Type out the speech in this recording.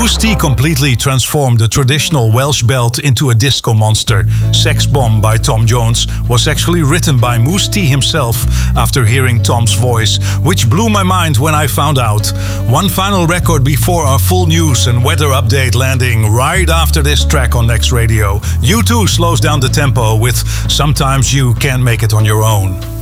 Mousse T completely transformed the traditional Welsh belt into a disco monster. Sex Bomb by Tom Jones was actually written by Mousse T himself after hearing Tom's voice, which blew my mind when I found out. One final record before our full news and weather update landing right after this track on Next Radio. U2 slows down the tempo with Sometimes You Can't Make It On Your Own.